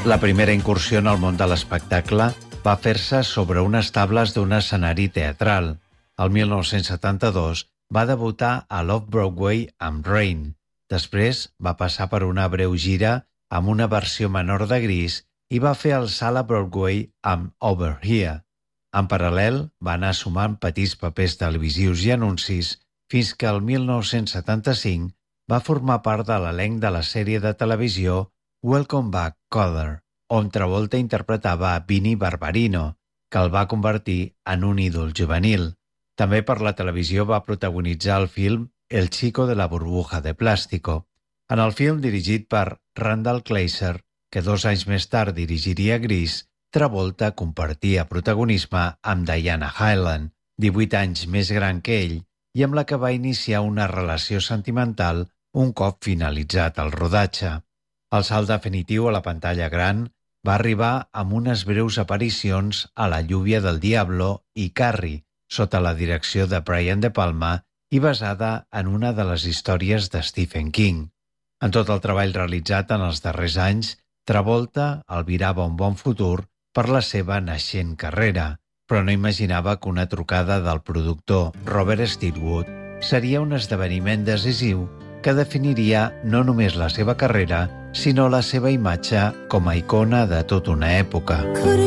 La primera incursió en el món de l'espectacle va fer-se sobre unes tables d'un escenari teatral. El 1972 va debutar a l'Off-Broadway amb Rain. Després va passar per una breu gira amb una versió menor de Grease i va fer el salt a Broadway amb Over Here. En paral·lel, va anar sumant petits papers televisius i anuncis fins que el 1975 va formar part de l'elenc de la sèrie de televisió Welcome Back, Kotter, on Travolta interpretava a Vinnie Barbarino, que el va convertir en un ídol juvenil. També per la televisió va protagonitzar el film El chico de la burbuja de plástico. En el film dirigit per Randall Kleiser, que 2 anys més tard dirigiria Grease, Travolta compartia protagonisme amb Diana Hyland, 18 anys més gran que ell, i amb la que va iniciar una relació sentimental un cop finalitzat el rodatge. El salt definitiu a la pantalla gran va arribar amb unes breus aparicions a La lluvia del diablo i Carrie, sota la direcció de Brian De Palma i basada en una de les històries de Stephen King. En tot el treball realitzat en els darrers anys, Travolta albirava un bon futur per la seva naixent carrera, però no imaginava que una trucada del productor Robert Stigwood seria un esdeveniment decisiu que definiria no només la seva carrera, sinó la seva imatge com a icona de tota una època.